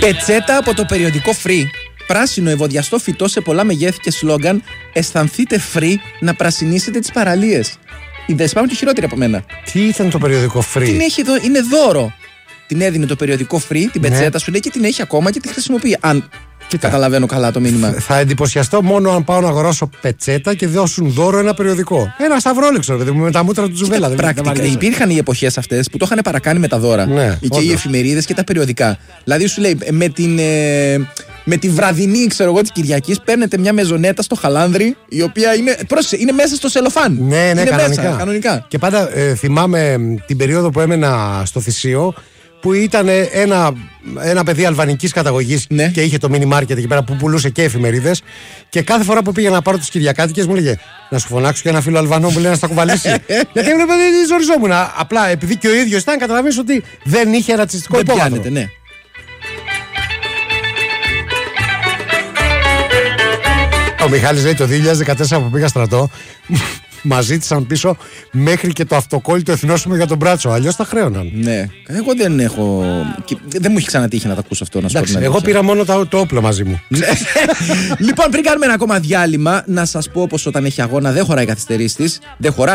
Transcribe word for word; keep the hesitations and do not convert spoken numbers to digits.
Πετσέτα από το περιοδικό Free. Πράσινο ευωδιαστό φυτό σε πολλά μεγέθη και σλόγγαν. Αισθανθείτε free να πρασινίσετε τις παραλίες. Οι ιδέες υπάρχουν και χειρότεροι από μένα. Τι ήταν το περιοδικό Free? Την έχει εδώ, είναι δώρο. Την έδινε το περιοδικό Free, την πετσέτα ναι. σου λέει και την έχει ακόμα και τη χρησιμοποιεί. Αν Κοίτα, καταλαβαίνω καλά το μήνυμα. Θα εντυπωσιαστώ μόνο αν πάω να αγοράσω πετσέτα και δώσουν δώρο ένα περιοδικό. Ένα σταυρόλεξο, δηλαδή με τα μούτρα του Τζουβέλα. Πρακτικά υπήρχαν οι εποχές αυτές που το είχαν παρακάνει με τα δώρα. Ναι, και όντως. Οι εφημερίδες και τα περιοδικά. Δηλαδή σου λέει με την. Ε, Με τη βραδινή, ξέρω εγώ, της Κυριακής παίρνετε μια μεζονέτα στο Χαλάνδρη, η οποία είναι, πρόσεχε, είναι μέσα στο σελοφάν. Ναι, ναι, είναι κανονικά. Μέσα, κανονικά. Και πάντα ε, θυμάμαι την περίοδο που έμενα στο Θησίο, που ήταν ένα, ένα παιδί αλβανικής καταγωγής ναι. και είχε το mini market εκεί πέρα που πουλούσε και εφημερίδες. Και κάθε φορά που πήγα να πάρω τις Κυριακάτικες μου έλεγε να σου φωνάξω και ένα φίλο Αλβανό μου λέει να στα κουβαλήσει. Γιατί έβλεπε δεν ζοριζόμουν. Απλά επειδή και ο ίδιος ήταν, καταλαβαίνεις ότι δεν είχε ρατσιστικό υπόβαθρο. Ναι. Ο Μιχάλης λέει το δύο χιλιάδες δεκατέσσερα που πήγα στρατό, μας ζήτησαν πίσω μέχρι και το αυτοκόλλητο εθνόσημο για τον μπράτσο. Αλλιώς τα χρέωναν. Ναι. Εγώ δεν έχω. Δεν μου έχει ξανατύχει να τα ακούσω αυτό. Να σου Εντάξει, πω, εγώ πήρα μόνο το, το όπλο μαζί μου. Λοιπόν, πριν κάνουμε ένα ακόμα διάλειμμα, να σας πω πως όταν έχει αγώνα δεν χωράει καθυστερήσεις. Δεν χωράει.